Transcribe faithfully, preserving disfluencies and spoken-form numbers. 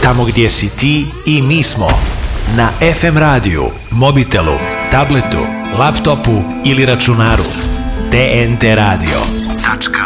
Tamo gdje si ti i mi smo. Na ef em radiju, mobitelu, tabletu, laptopu ili računaru. te en te radio tačka